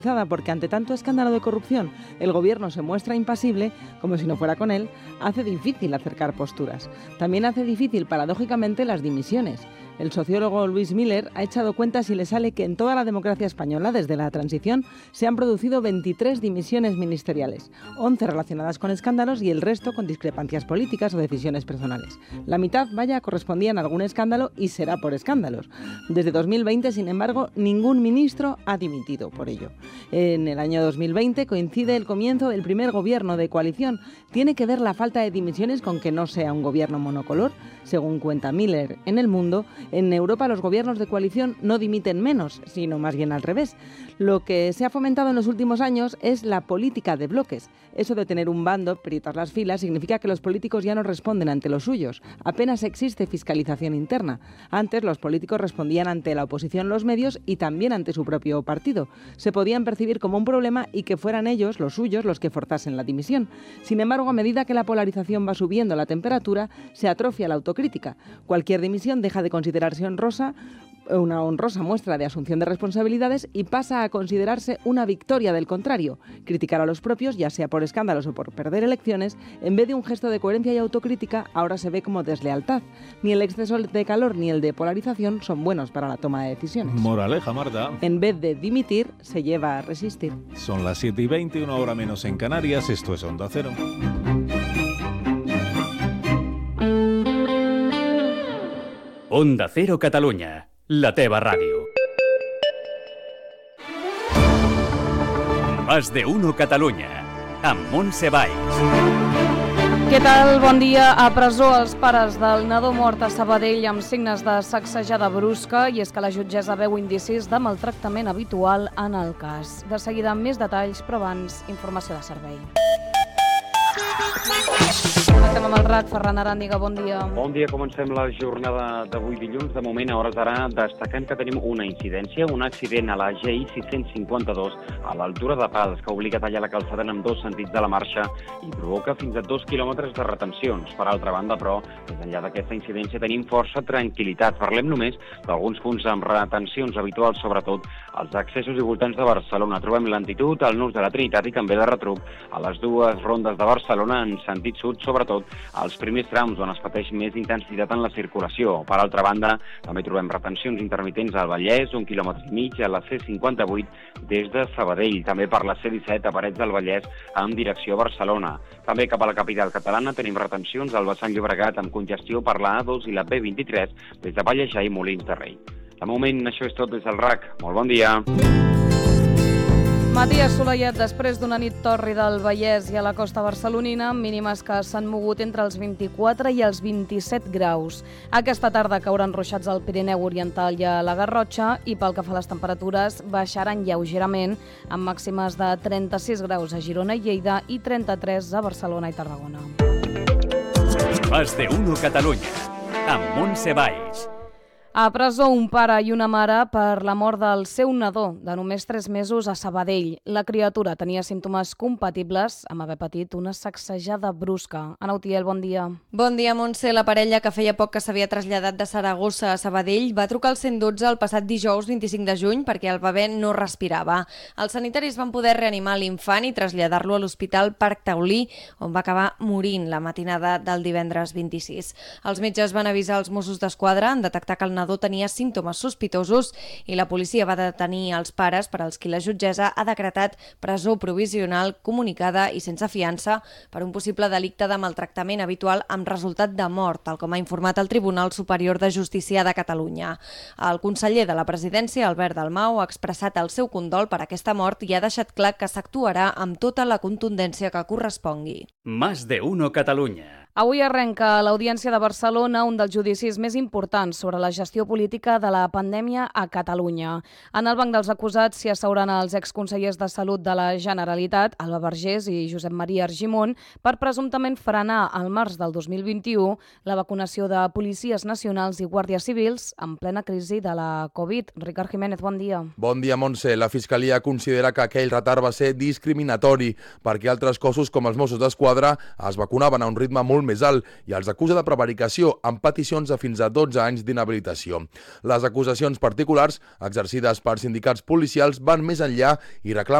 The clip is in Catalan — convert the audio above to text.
porque ante tanto escándalo de corrupción el gobierno se muestra impasible, como si no fuera con él, hace difícil acercar posturas. También hace difícil, paradójicamente, las dimisiones. El sociólogo Luis Miller ha echado cuentas y le sale que en toda la democracia española, desde la transición, se han producido 23 dimisiones ministeriales, 11 relacionadas con escándalos y el resto con discrepancias políticas o decisiones personales. La mitad, correspondían a algún escándalo y será por escándalos. Desde 2020, sin embargo, ningún ministro ha dimitido por ello. En el año 2020 coincide el comienzo del primer gobierno de coalición. ¿Tiene que ver la falta de dimisiones con que no sea un gobierno monocolor? Según cuenta Miller en El Mundo, en Europa los gobiernos de coalición no dimiten menos, sino más bien al revés. Lo que se ha fomentado en los últimos años es la política de bloques. Eso de tener un bando, aprietar las filas, significa que los políticos ya no responden ante los suyos. Apenas existe fiscalización interna. Antes los políticos respondían ante la oposición, los medios y también ante su propio partido. Se podían percibir como un problema y que fueran ellos, los suyos, los que forzasen la dimisión. Sin embargo, a medida que la polarización va subiendo la temperatura, se atrofia la autocrítica. Cualquier dimisión deja de considerarse una honrosa muestra de asunción de responsabilidades y pasa a considerarse una victoria del contrario. Criticar a los propios, ya sea por escándalos o por perder elecciones, en vez de un gesto de coherencia y autocrítica, ahora se ve como deslealtad. Ni el exceso de calor ni el de polarización son buenos para la toma de decisiones. Moraleja, Marta. En vez de dimitir, se lleva a resistir. Son las 7:20, una hora menos en Canarias. Esto es Onda Cero. Onda Cero Catalunya, la teva ràdio. Más de uno Catalunya, amb Montse Valls. Què tal? Bon dia. A presó els pares del nadó mort a Sabadell amb signes de sacsejada brusca, i és que la jutgessa veu indicis de maltractament habitual en el cas. De seguida amb més detalls, però abans, informació de servei. Estem amb el RAC. Ferran Aràndiga, bon dia. Bon dia, comencem la jornada d'avui dilluns. De moment, a hores d'ara, destacant que tenim una incidència, un accident a la GI 652 a l'altura de Pals, que obliga a tallar la calçada en ambdós sentits de la marxa i provoca fins a 2 quilòmetres de retencions. Per altra banda, però, més enllà d'aquesta incidència, tenim força tranquil·litat. Parlem només d'alguns punts amb retencions habituals, sobretot als accessos i voltants de Barcelona. Trobem lentitud al nus de la Trinitat i també de retruc a les dues rondes de Barcelona en sentit sud, sobretot als primers trams on es pateix més intensitat en la circulació. Per altra banda, també trobem retencions intermitents al Vallès, 1,5 quilòmetres a la C58 des de Sabadell. També per la C17 a Parets del Vallès en direcció a Barcelona. També cap a la capital catalana tenim retencions al vessant Llobregat amb congestió per la A2 i la B23 des de Pallejà i Molins de Rei. De moment, això és tot des del RAC. Molt bon dia. Matías Solayet, després d'una nit torri del Vallès i a la costa barcelonina, mínimes que s'han mogut entre els 24 i els 27 graus. Aquesta tarda cauran ruixats al Pirineu Oriental i a la Garrotxa i pel que fa a les temperatures baixaran lleugerament amb màximes de 36 graus a Girona i Lleida i 33 a Barcelona i Tarragona. Más de uno Catalunya, amb Montse Valls. A presó un pare i una mare per la mort del seu nadó de només 3 mesos a Sabadell. La criatura tenia símptomes compatibles amb haver patit una sacsejada brusca. Ana Utiel, bon dia. Bon dia, Montse. La parella, que feia poc que s'havia traslladat de Saragossa a Sabadell, va trucar al 112 el passat dijous 25 de juny perquè el bebè no respirava. Els sanitaris van poder reanimar l'infant i traslladar-lo a l'Hospital Parc Taulí, on va acabar morint la matinada del divendres 26. Els metges van avisar els Mossos d'Esquadra en detectar que el nadó tenia símptomes sospitosos i la policia va detenir els pares per als qui la jutgessa ha decretat presó provisional comunicada i sense fiança per un possible delicte de maltractament habitual amb resultat de mort, tal com ha informat el Tribunal Superior de Justícia de Catalunya. El conseller de la Presidència, Albert Dalmau, ha expressat el seu condol per aquesta mort i ha deixat clar que s'actuarà amb tota la contundència que correspongui. Más de uno Catalunya. Avui arrenca a l'Audiència de Barcelona un dels judicis més importants sobre la gestió política de la pandèmia a Catalunya. En el banc dels acusats s'hi asseuran els exconsellers de Salut de la Generalitat, Alba Vergés i Josep Maria Argimon, per presumptament frenar al març del 2021 la vacunació de policies nacionals i guàrdies civils en plena crisi de la Covid. Ricard Jiménez, bon dia. Bon dia, Montse. La Fiscalia considera que aquell retard va ser discriminatori perquè altres cossos com els Mossos d'Esquadra es vacunaven a un ritme molt molt més alt i els acusa de prevaricació amb peticions de fins a 12 anys d'inhabilitació. Les acusacions particulars exercides per sindicats policials van més enllà i reclamen